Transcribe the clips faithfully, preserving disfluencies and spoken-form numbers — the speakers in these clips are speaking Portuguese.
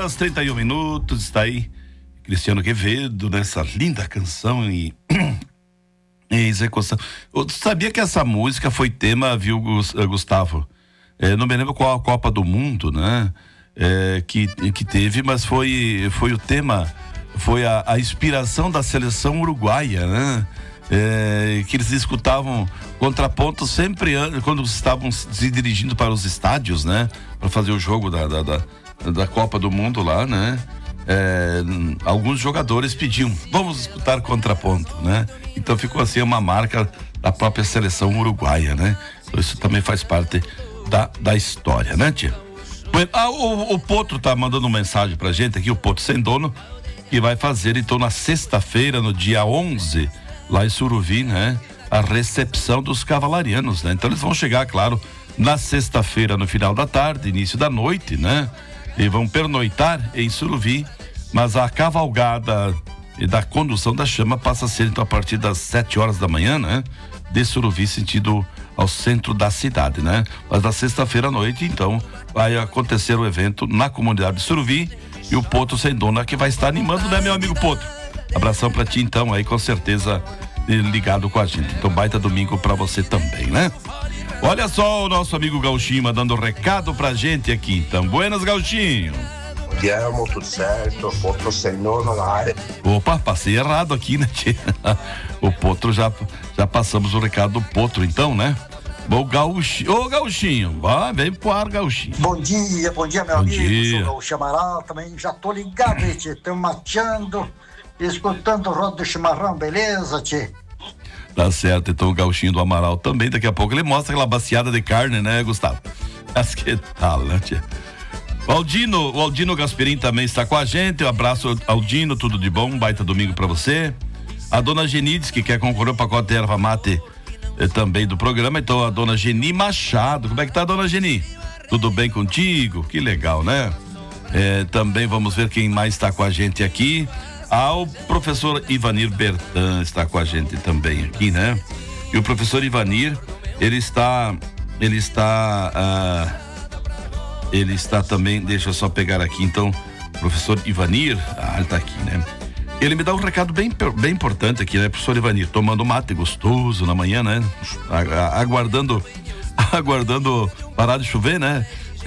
horas, trinta e um minutos, está aí Cristiano Quevedo nessa linda canção e em execução. Eu sabia que essa música foi tema, viu, Gustavo? É, não me lembro qual a Copa do Mundo, né? É, que, que teve, mas foi, foi o tema, foi a, a inspiração da seleção uruguaia, né? É, que eles escutavam contraponto sempre quando estavam se dirigindo para os estádios, né? Para fazer o jogo da, da, da, da Copa do Mundo lá, né? É, alguns jogadores pediam, vamos escutar contraponto, né? Então ficou assim uma marca da própria seleção uruguaia, né? Então isso também faz parte da, da história, né, tia? Ah, o, o Potro tá mandando uma mensagem pra gente aqui, o Potro Sem Dono, que vai fazer então na sexta-feira, no dia onze, lá em Suruvi, né? A recepção dos cavalarianos, né? Então eles vão chegar, claro, na sexta-feira, no final da tarde, início da noite, né? E vão pernoitar em Suruvi, mas a cavalgada e da condução da chama passa a ser então a partir das sete horas da manhã, né? De Suruvi, sentido ao centro da cidade, né? Mas na sexta-feira à noite, então, vai acontecer o evento na comunidade de Suruvi e o Potro Sem Dono que vai estar animando, né, meu amigo Potro? Abração pra ti, então, aí com certeza ligado com a gente. Então, baita domingo pra você também, né? Olha só o nosso amigo Gauchinho mandando recado pra gente aqui, então. Buenas, Gauchinho. Guilherme, tudo certo? Potro Sem Dono na área. Opa, passei errado aqui, né, tia? O Potro, já, já passamos o recado do Potro, então, né? O Gauchinho, ô Gauchinho, vai, vem pro ar, Gauchinho. Bom dia, bom dia, meu bom amigo. Dia. Sou o Gaúcho Amaral, também já tô ligado, hein, tchê? Tô mateando, escutando o rodo do chimarrão, beleza, tchê? Tá certo, então o Gauchinho do Amaral também, daqui a pouco ele mostra aquela baciada de carne, né, Gustavo? Mas que tal, né, tia? O Aldino, o Aldino Gasperim também está com a gente. Um abraço, Aldino, tudo de bom, um baita domingo pra você. A dona Genides, que quer concorrer ao pacote de erva mate eh, também do programa. Então a dona Geni Machado, como é que tá, dona Geni? Tudo bem contigo? Que legal, né? Eh, também vamos ver quem mais está com a gente aqui. Ah, o professor Ivanir Bertan está com a gente também aqui, né? E o professor Ivanir, ele está, ele está, ah, ele está também, deixa eu só pegar aqui, então, professor Ivanir, ah, ele está aqui, né? Ele me dá um recado bem, bem importante aqui, né, professor Ivanir? Tomando mate gostoso na manhã, né? Aguardando, aguardando parar de chover, né?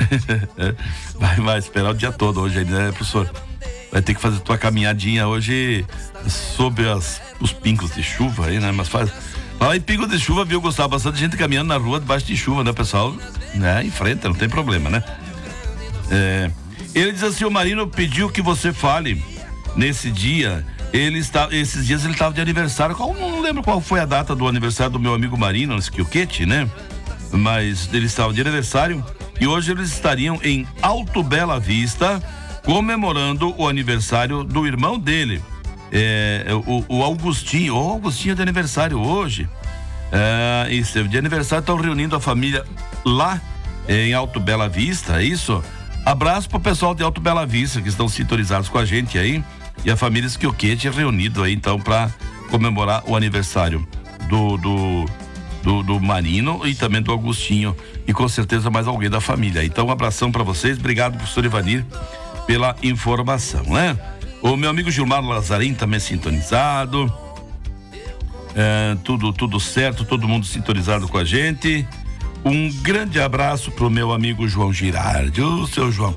Vai, vai esperar o dia todo hoje, né, professor? Vai ter que fazer tua caminhadinha hoje sob as, os pingos de chuva aí, né? Mas faz. Fala em pingos de chuva, viu, Gustavo? Bastante gente caminhando na rua debaixo de chuva, né, pessoal? Né? Enfrenta, não tem problema, né? É, ele diz assim: o Marino pediu que você fale nesse dia. Ele está, esses dias ele estava de aniversário. Qual, não lembro qual foi a data do aniversário do meu amigo Marino, nesse Quilquete, né? Mas ele estava de aniversário e hoje eles estariam em Alto Bela Vista, comemorando o aniversário do irmão dele, é, o, o Augustinho. O Augustinho é de aniversário hoje. É, isso, de aniversário, estão reunindo a família lá em Alto Bela Vista, é isso? Abraço pro pessoal de Alto Bela Vista que estão sintonizados com a gente aí, e a família Esquioquete reunido aí então para comemorar o aniversário do, do, do, do Marino e também do Augustinho, e com certeza mais alguém da família. Então um abração para vocês, obrigado professor Ivanir pela informação, né? O meu amigo Gilmar Lazarim também sintonizado, é, tudo, tudo certo, todo mundo sintonizado com a gente. Um grande abraço pro meu amigo João Girardi, o seu João.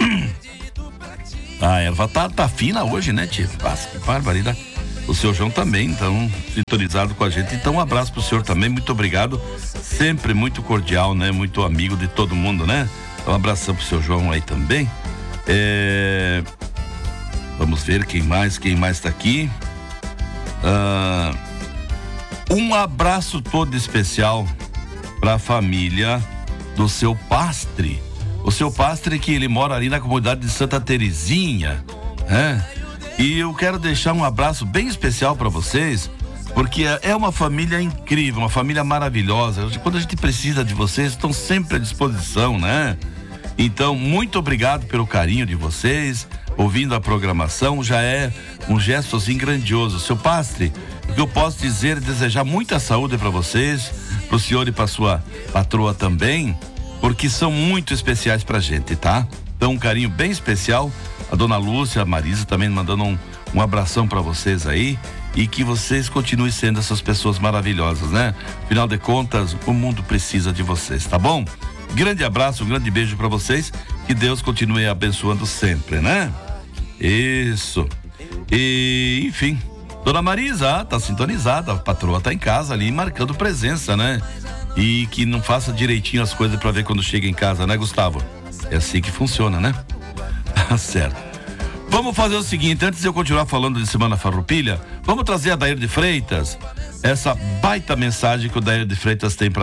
A erva tá, tá fina hoje, né, tia? Nossa, que barbaridade. O seu João também, então, sintonizado com a gente. Então, um abraço pro senhor também, muito obrigado. Sempre muito cordial, né? Muito amigo de todo mundo, né? Um abração pro seu João aí também. É... Vamos ver quem mais, quem mais tá aqui. Ah... Um abraço todo especial para a família do seu Pastre. O seu Pastre, que ele mora ali na comunidade de Santa Terezinha, né? E eu quero deixar um abraço bem especial para vocês, porque é uma família incrível, uma família maravilhosa. Quando a gente precisa de vocês, estão sempre à disposição, né? Então, muito obrigado pelo carinho de vocês, ouvindo a programação, já é um gesto assim grandioso. Seu Pastre, o que eu posso dizer é desejar muita saúde para vocês, pro senhor e pra sua patroa também, porque são muito especiais pra gente, tá? Então um carinho bem especial A dona Lúcia, a Marisa também mandando um, um abração para vocês aí e que vocês continuem sendo essas pessoas maravilhosas, né? Afinal de contas, o mundo precisa de vocês, tá bom? Grande abraço, um grande beijo para vocês, que Deus continue abençoando sempre, né? Isso. E, enfim, dona Marisa, tá sintonizada, a patroa tá em casa ali, marcando presença, né? E que não faça direitinho as coisas para ver quando chega em casa, né, Gustavo? É assim que funciona, né? Tá certo. Vamos fazer o seguinte, antes de eu continuar falando de Semana Farroupilha, vamos trazer a Dair de Freitas, essa baita mensagem que o Dair de Freitas tem pra